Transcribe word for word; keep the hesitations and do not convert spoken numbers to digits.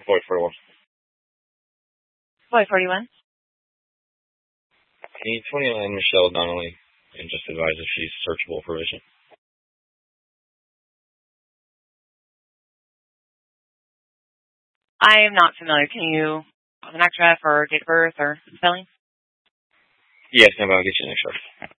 Floyd forty-one. Floyd forty-one. Need twenty-nine Michelle Donnelly, and just advise if she's searchable for vision. I am not familiar. Can you have an extra or date of birth or spelling? Yes, ma'am, I'll get you an extra.